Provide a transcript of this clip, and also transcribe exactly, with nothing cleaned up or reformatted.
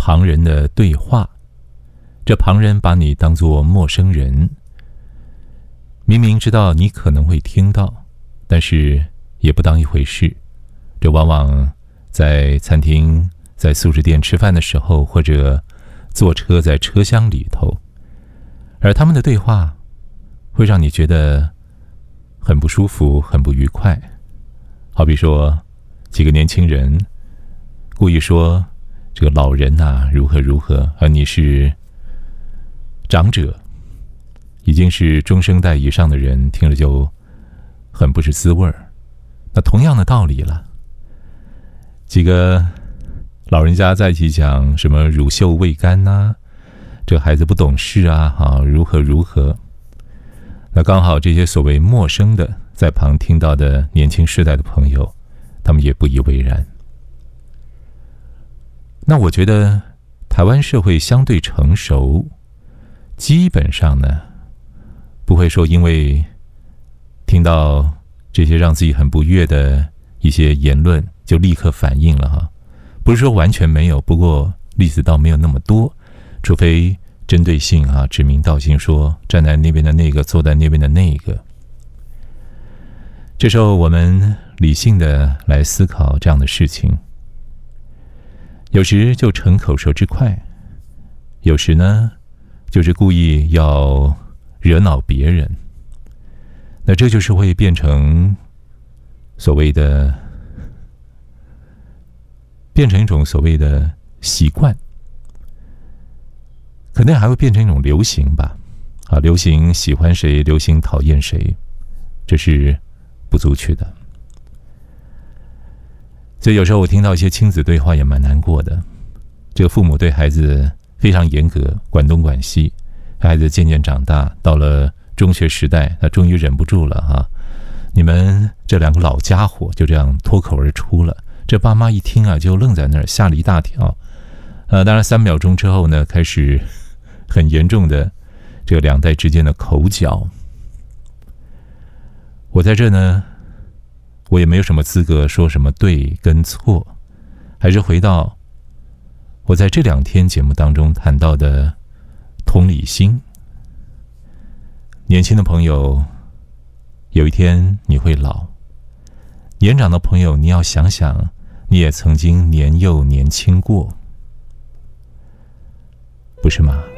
旁人的对话，这旁人把你当作陌生人，明明知道你可能会听到，但是也不当一回事。这往往在餐厅、在素食店吃饭的时候，或者坐车在车厢里头，而他们的对话会让你觉得很不舒服、很不愉快。好比说，几个年轻人故意说这个老人啊如何如何，而你是长者，已经是中生代以上的人，听了就很不是滋味儿。那同样的道理了，几个老人家在一起讲什么乳臭未干呐、啊，这孩子不懂事啊，啊如何如何。那刚好这些所谓陌生的在旁听到的年轻世代的朋友，他们也不以为然。那我觉得台湾社会相对成熟，基本上呢不会说因为听到这些让自己很不悦的一些言论就立刻反应了哈。不是说完全没有，不过例子倒没有那么多，除非针对性啊，指名道姓说站在那边的那个，坐在那边的那个。这时候我们理性的来思考这样的事情，有时就逞口舌之快，有时呢就是故意要惹恼别人，那这就是会变成所谓的变成一种所谓的习惯，可能还会变成一种流行吧。啊，流行喜欢谁，流行讨厌谁，这是不足取的。所以有时候我听到一些亲子对话也蛮难过的。这个父母对孩子非常严格，管东管西，孩子渐渐长大，到了中学时代，他终于忍不住了哈、啊！你们这两个老家伙就这样脱口而出了。这爸妈一听啊，就愣在那儿，吓了一大跳。呃，当然三秒钟之后呢，开始很严重的这个两代之间的口角。我在这呢，我也没有什么资格说什么对跟错，还是回到我在这两天节目当中谈到的同理心。年轻的朋友，有一天你会老；年长的朋友，你要想想，你也曾经年幼年轻过，不是吗？